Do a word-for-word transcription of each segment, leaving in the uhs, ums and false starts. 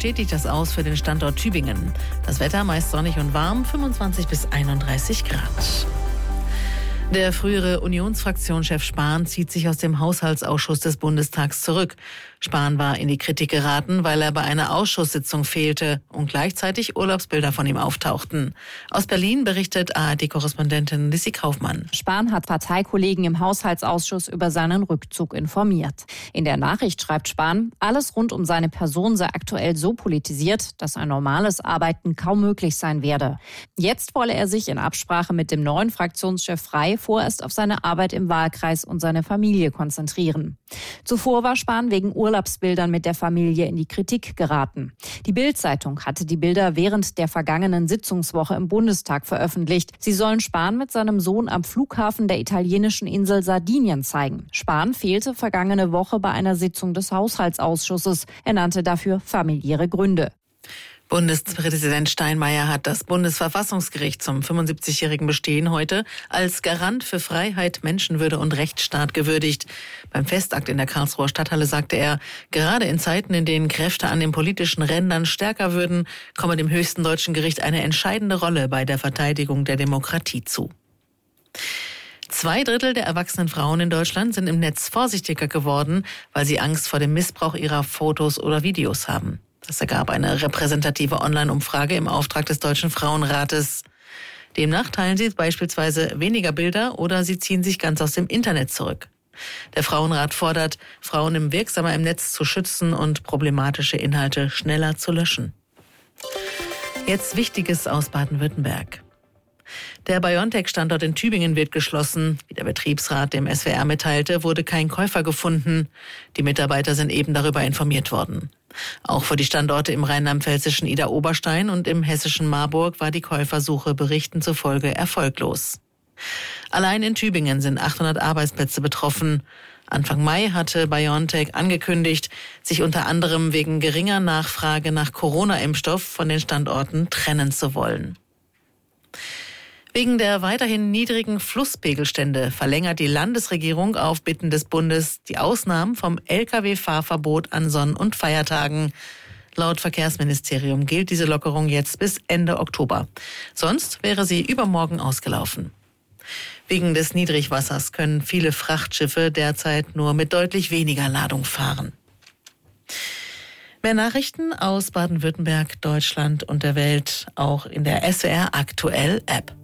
bestätigt das Aus für den Standort Tübingen. Das Wetter meist sonnig und warm, fünfundzwanzig bis einunddreißig Grad. Der frühere Unionsfraktionschef Spahn zieht sich aus dem Haushaltsausschuss des Bundestags zurück. Spahn war in die Kritik geraten, weil er bei einer Ausschusssitzung fehlte und gleichzeitig Urlaubsbilder von ihm auftauchten. Aus Berlin berichtet A R D-Korrespondentin Lissy Kaufmann. Spahn hat Parteikollegen im Haushaltsausschuss über seinen Rückzug informiert. In der Nachricht schreibt Spahn, alles rund um seine Person sei aktuell so politisiert, dass ein normales Arbeiten kaum möglich sein werde. Jetzt wolle er sich in Absprache mit dem neuen Fraktionschef Frei vorerst auf seine Arbeit im Wahlkreis und seine Familie konzentrieren. Zuvor war Spahn wegen Urlaubsbildern mit der Familie in die Kritik geraten. Die Bild-Zeitung hatte die Bilder während der vergangenen Sitzungswoche im Bundestag veröffentlicht. Sie sollen Spahn mit seinem Sohn am Flughafen der italienischen Insel Sardinien zeigen. Spahn fehlte vergangene Woche bei einer Sitzung des Haushaltsausschusses. Er nannte dafür familiäre Gründe. Bundespräsident Steinmeier hat das Bundesverfassungsgericht zum fünfundsiebzigjährigen Bestehen heute als Garant für Freiheit, Menschenwürde und Rechtsstaat gewürdigt. Beim Festakt in der Karlsruher Stadthalle sagte er, gerade in Zeiten, in denen Kräfte an den politischen Rändern stärker würden, komme dem höchsten deutschen Gericht eine entscheidende Rolle bei der Verteidigung der Demokratie zu. Zwei Drittel der erwachsenen Frauen in Deutschland sind im Netz vorsichtiger geworden, weil sie Angst vor dem Missbrauch ihrer Fotos oder Videos haben. Das ergab eine repräsentative Online-Umfrage im Auftrag des Deutschen Frauenrates. Demnach teilen sie beispielsweise weniger Bilder oder sie ziehen sich ganz aus dem Internet zurück. Der Frauenrat fordert, Frauen im wirksamer im Netz zu schützen und problematische Inhalte schneller zu löschen. Jetzt Wichtiges aus Baden-Württemberg. Der BioNTech-Standort in Tübingen wird geschlossen. Wie der Betriebsrat dem S W R mitteilte, wurde kein Käufer gefunden. Die Mitarbeiter sind eben darüber informiert worden. Auch für die Standorte im rheinland-pfälzischen Idar-Oberstein und im hessischen Marburg war die Käufersuche Berichten zufolge erfolglos. Allein in Tübingen sind achthundert Arbeitsplätze betroffen. Anfang Mai hatte BioNTech angekündigt, sich unter anderem wegen geringer Nachfrage nach Corona-Impfstoff von den Standorten trennen zu wollen. Wegen der weiterhin niedrigen Flusspegelstände verlängert die Landesregierung auf Bitten des Bundes die Ausnahmen vom L K W-Fahrverbot an Sonn- und Feiertagen. Laut Verkehrsministerium gilt diese Lockerung jetzt bis Ende Oktober. Sonst wäre sie übermorgen ausgelaufen. Wegen des Niedrigwassers können viele Frachtschiffe derzeit nur mit deutlich weniger Ladung fahren. Mehr Nachrichten aus Baden-Württemberg, Deutschland und der Welt auch in der S W R Aktuell App.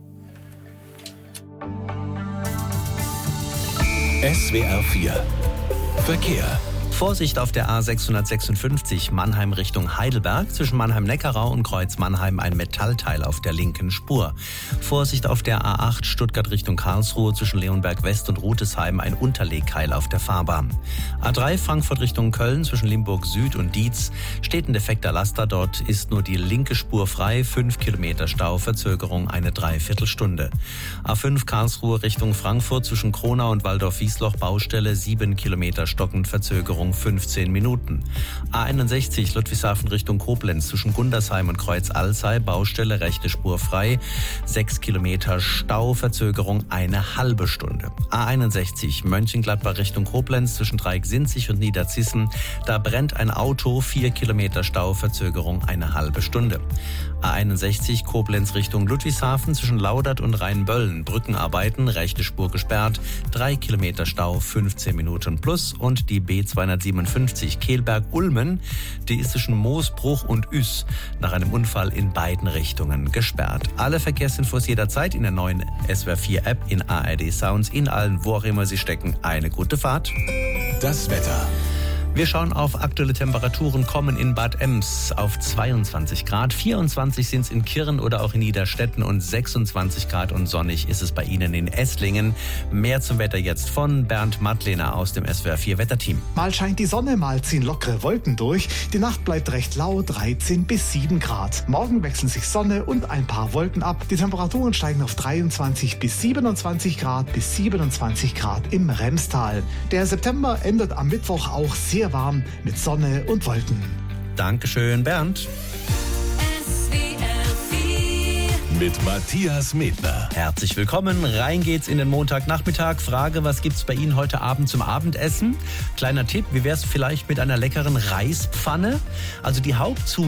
S W R vier Verkehr. Vorsicht auf der A sechshundertsechsundfünfzig Mannheim Richtung Heidelberg. Zwischen Mannheim-Neckarau und Kreuz Mannheim ein Metallteil auf der linken Spur. Vorsicht auf der A acht Stuttgart Richtung Karlsruhe. Zwischen Leonberg West und Rutesheim ein Unterlegkeil auf der Fahrbahn. A drei Frankfurt Richtung Köln. Zwischen Limburg Süd und Dietz steht ein defekter Laster. Dort ist nur die linke Spur frei. Fünf Kilometer Stau, Verzögerung eine Dreiviertelstunde. A fünf Karlsruhe Richtung Frankfurt. Zwischen Kronau und Waldorf-Wiesloch Baustelle. Sieben Kilometer stockend, Verzögerung fünfzehn Minuten. A einundsechzig Ludwigshafen Richtung Koblenz zwischen Gundersheim und Kreuz Alzey, Baustelle, rechte Spur frei, sechs Kilometer Stau, Verzögerung eine halbe Stunde. A einundsechzig Mönchengladbach Richtung Koblenz zwischen Dreieck-Sinzig und Niederzissen, da brennt ein Auto, vier Kilometer Stau, Verzögerung eine halbe Stunde. A einundsechzig Koblenz Richtung Ludwigshafen zwischen Laudert und Rheinböllen, Brückenarbeiten, rechte Spur gesperrt, drei Kilometer Stau, fünfzehn Minuten plus und die B zweihundertsiebenundfünfzig Kehlberg-Ulmen, die ist zwischen Moosbruch und Üss nach einem Unfall in beiden Richtungen gesperrt. Alle Verkehrsinfos jederzeit in der neuen S W R vier App, in A R D Sounds, in allen, wo auch immer Sie stecken. Eine gute Fahrt. Das Wetter. Wir schauen auf aktuelle Temperaturen, kommen in Bad Ems auf zweiundzwanzig Grad, vierundzwanzig sind es in Kirn oder auch in Niederstetten und sechsundzwanzig Grad und sonnig ist es bei Ihnen in Esslingen. Mehr zum Wetter jetzt von Bernd Madlener aus dem S W R vier Wetterteam. Mal scheint die Sonne, mal ziehen lockere Wolken durch. Die Nacht bleibt recht lau, dreizehn bis sieben Grad. Morgen wechseln sich Sonne und ein paar Wolken ab. Die Temperaturen steigen auf dreiundzwanzig bis siebenundzwanzig Grad bis siebenundzwanzig Grad im Remstal. Der September endet am Mittwoch auch sehr Sehr warm mit Sonne und Wolken. Dankeschön, Bernd. Mit Matthias Medner. Herzlich willkommen. Rein geht's in den Montagnachmittag. Frage, was gibt's bei Ihnen heute Abend zum Abendessen? Kleiner Tipp, wie wär's vielleicht mit einer leckeren Reispfanne? Also die Hauptzutat